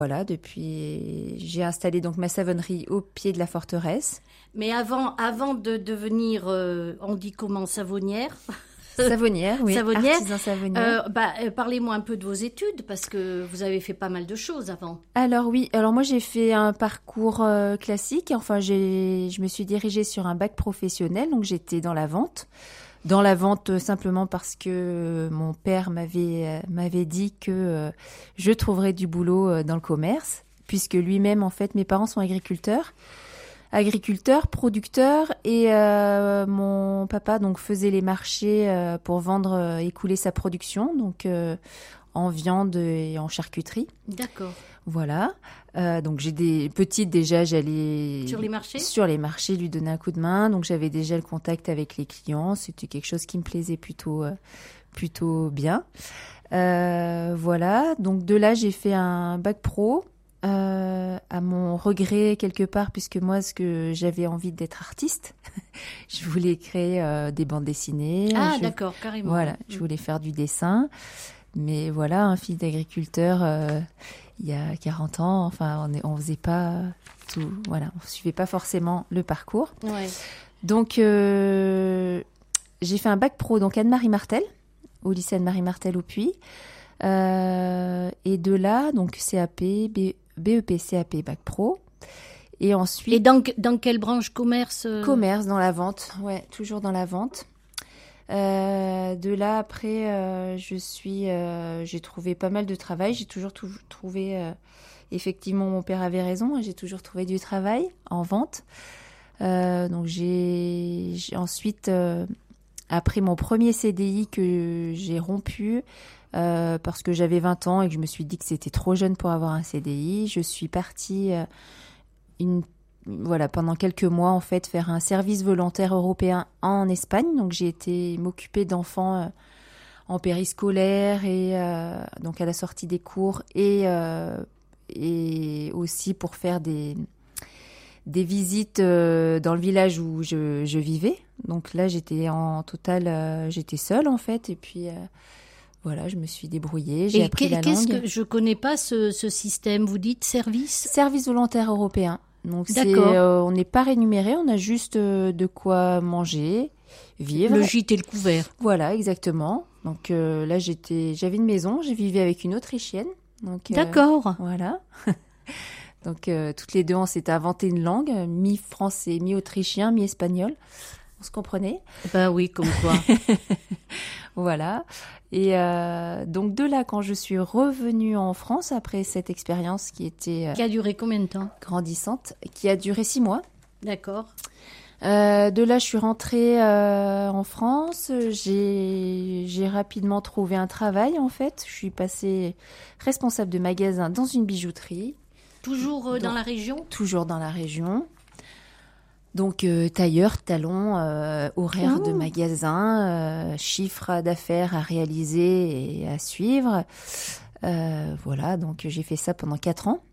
Voilà, depuis, j'ai installé donc ma savonnerie au pied de la forteresse. Mais avant de devenir, on dit comment, savonnière? Savonnière, oui, Savonnière. artisan savonnière. Parlez-moi un peu de vos études, parce que vous avez fait pas mal de choses avant. Alors oui, alors moi j'ai fait un parcours classique. Enfin, je me suis dirigée sur un bac professionnel, donc j'étais dans la vente. Dans la vente simplement parce que mon père m'avait dit que je trouverais du boulot dans le commerce, puisque lui-même, en fait, mes parents sont agriculteurs, producteurs, et mon papa donc faisait les marchés pour vendre, écouler sa production, donc en viande et en charcuterie. D'accord. Voilà. Donc j'ai des petites déjà, j'allais sur les marchés lui donner un coup de main. Donc j'avais déjà le contact avec les clients. C'était quelque chose qui me plaisait plutôt bien. Voilà. Donc de là j'ai fait un bac pro. À mon regret quelque part, puisque moi ce que j'avais envie d'être artiste. Je voulais créer des bandes dessinées. D'accord, carrément. Voilà. Je voulais faire du dessin. Mais voilà, un fils d'agriculteur, il y a 40 ans, enfin, on faisait pas tout, voilà, on suivait pas forcément le parcours. Ouais. Donc, j'ai fait un bac pro, donc Anne-Marie Martel, au lycée Anne-Marie Martel au Puy. Et de là, donc CAP, BEP, CAP, bac pro. Et ensuite. Et dans quelle branche commerce? Commerce, dans la vente, ouais, toujours dans la vente. De là après, j'ai trouvé pas mal de travail. J'ai toujours trouvé, effectivement, mon père avait raison. J'ai toujours trouvé du travail en vente. Donc j'ai ensuite, après mon premier CDI que j'ai rompu parce que j'avais 20 ans et que je me suis dit que c'était trop jeune pour avoir un CDI, je suis partie pendant quelques mois, en fait, faire un service volontaire européen en Espagne. Donc, j'ai été m'occuper d'enfants en périscolaire et donc à la sortie des cours et aussi pour faire des visites dans le village où je vivais. Donc là, j'étais en total, j'étais seule, en fait. Et puis, voilà, je me suis débrouillée, j'ai appris la langue. Je connais pas ce système. Vous dites service? Service volontaire européen. Donc on n'est pas rémunéré, on a juste de quoi manger, vivre. Le gîte et le couvert. Voilà, exactement. Donc là, j'avais une maison, j'ai vécu avec une Autrichienne. Donc, d'accord. Voilà. Donc toutes les deux, on s'était inventé une langue, mi-français, mi-autrichien, mi-espagnol. On se comprenait. Bah oui, comme quoi. Voilà. Et donc de là, quand je suis revenue en France, après cette expérience qui était... qui a duré combien de temps? Grandissante, qui a duré 6 mois. D'accord. De là, je suis rentrée en France. J'ai rapidement trouvé un travail, en fait. Je suis passée responsable de magasin dans une bijouterie. Toujours dans la région? Toujours dans la région. Donc, tailleur, talon, horaire de magasin, chiffre d'affaires à réaliser et à suivre. Voilà, donc j'ai fait ça pendant 4 ans.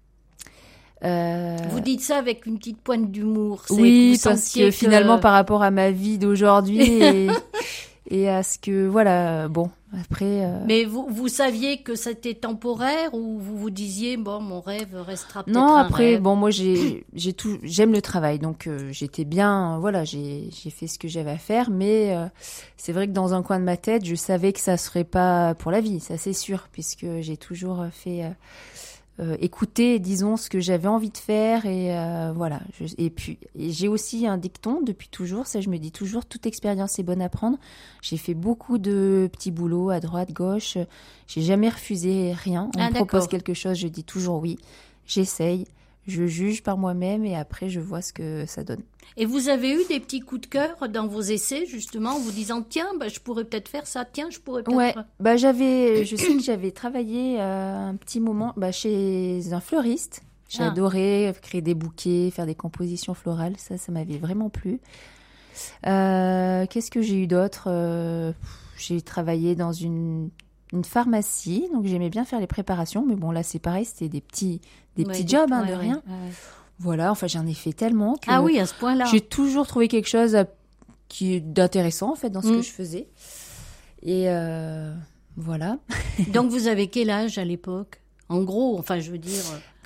Vous dites ça avec une petite pointe d'humour. Oui, parce que finalement, par rapport à ma vie d'aujourd'hui et à ce que, voilà, bon, après... Mais vous saviez que c'était temporaire ou vous vous disiez, bon, mon rêve restera peut-être Non, un après, rêve. bon, moi, j'aime le travail, donc j'étais bien, voilà, j'ai fait ce que j'avais à faire, mais c'est vrai que dans un coin de ma tête, je savais que ça serait pas pour la vie, ça c'est sûr, puisque j'ai toujours fait... écouter, disons, ce que j'avais envie de faire et voilà. Et puis j'ai aussi un dicton depuis toujours, ça je me dis toujours, toute expérience est bonne à prendre. J'ai fait beaucoup de petits boulots à droite, gauche, j'ai jamais refusé rien. On me propose quelque chose, je dis toujours oui, j'essaye, je juge par moi-même et après je vois ce que ça donne. Et vous avez eu des petits coups de cœur dans vos essais, justement, en vous disant, tiens, je pourrais peut-être faire ça, tiens, je pourrais peut-être... Ouais, je sais que j'avais travaillé un petit moment chez un fleuriste. J'ai adoré créer des bouquets, faire des compositions florales, ça m'avait vraiment plu. Qu'est-ce que j'ai eu d'autre? J'ai travaillé dans une pharmacie, donc j'aimais bien faire les préparations, mais bon, là, c'est pareil, c'était des petits jobs, de rien. Ouais. Voilà, enfin, j'en ai fait tellement que... Ah oui, à ce point-là. J'ai toujours trouvé quelque chose d'intéressant, en fait, dans ce que je faisais. Et voilà. Donc, vous avez quel âge à l'époque? En gros, enfin, je veux dire...